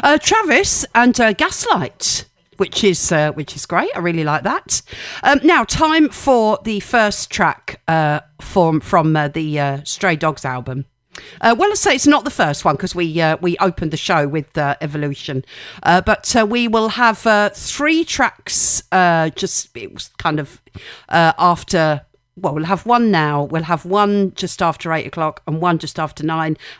Travis and Gaslight. Which is great. I really like that. Now, time for the first track from the Stray Dogs album. Well, let's say it's not the first one because we opened the show with Evolution, but we will have 3 tracks. It was kind of after. Well, we'll have one now. We'll have one just after 8 o'clock and one just after 9,